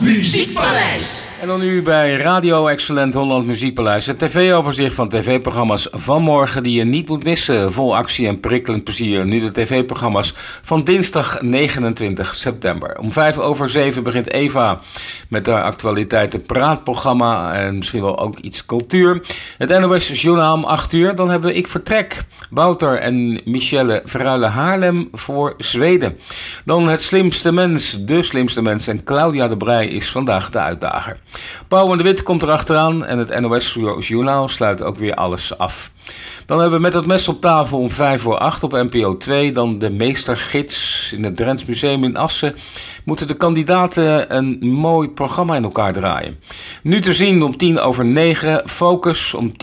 Muziekpaleis. En dan nu bij Radio Excellent Holland Muziekpaleis. Het tv-overzicht van tv-programma's van morgen die je niet moet missen. Vol actie en prikkelend plezier. Nu de tv-programma's van dinsdag 29 september. Om 6:05 begint Eva met haar actualiteiten praatprogramma. En misschien wel ook iets cultuur. Het NOS Journaal om 8:00. Dan hebben we Ik Vertrek. Wouter en Michelle verruilen Haarlem voor Zweden. Dan Het Slimste Mens. De Slimste Mens. En Claudia de Breij is vandaag de uitdager. Pauw en de Wit komt erachteraan en het NOS Journaal sluit ook weer alles af. Dan hebben we Met het mes op tafel om 7:05 op NPO 2. Dan de meestergids in het Drents Museum in Assen. Moeten de kandidaten een mooi programma in elkaar draaien. Nu te zien om 9:10. Focus om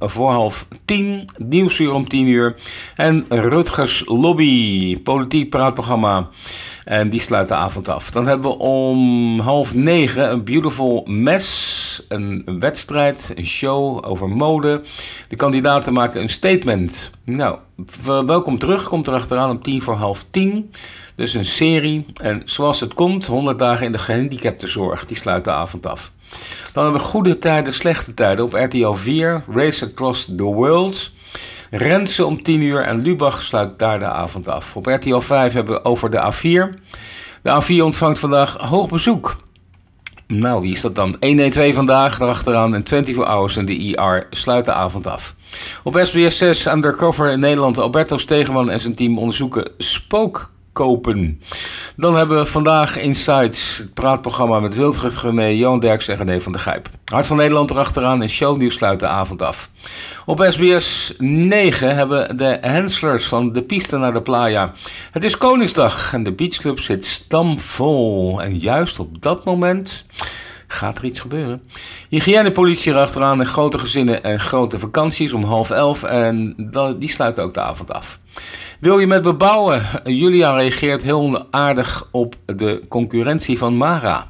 10:45. Nieuwsuur om 10:00. En Rutgers Lobby, politiek praatprogramma. En die sluit de avond af. Dan hebben we om 8:30 een Beautiful Mess. Een wedstrijd, een show over mode. De kandidaten maken een statement. Nou, welkom terug. Komt erachteraan om 10:45. Dus een serie. En zoals het komt, 100 dagen in de gehandicaptenzorg. Die sluit de avond af. Dan hebben we Goede Tijden, Slechte Tijden op RTL 4. Race Across the World. Renze om 10:00 en Lubach sluit daar de avond af. Op RTL 5 hebben we over de A4. De A4 ontvangt vandaag hoog bezoek. Nou, wie is dat dan? 112 vandaag, daarachteraan en 24 Hours en de IR sluit de avond af. Op SBS 6 Undercover in Nederland. Alberto Stegeman en zijn team onderzoeken spookkopen. Dan hebben we vandaag Insights, het praatprogramma met Wilfried Gené, Johan Derks en René van der Gijp. Hart van Nederland erachteraan en Shownieuws sluit de avond af. Op SBS 9 hebben we de Henslers van De Piste naar de Playa. Het is Koningsdag en de beachclub zit stamvol. En juist op dat moment gaat er iets gebeuren. Hygiënepolitie erachteraan en grote gezinnen en grote vakanties om 10:30. En die sluit ook de avond af. Wil je met bebouwen? Julia reageert heel aardig op de concurrentie van Mara.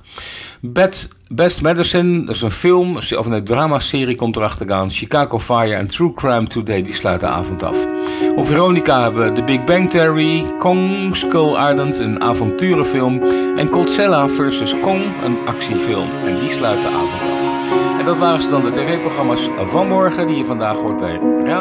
Best Medicine, dat is een film of een dramaserie, komt erachteraan. Chicago Fire en True Crime Today, die sluiten de avond af. Op Veronica hebben we The Big Bang Theory, Kong, Skull Island, een avonturenfilm. En Godzilla vs. Kong, een actiefilm. En die sluit de avond af. En dat waren ze dan de tv-programma's van morgen die je vandaag hoort bij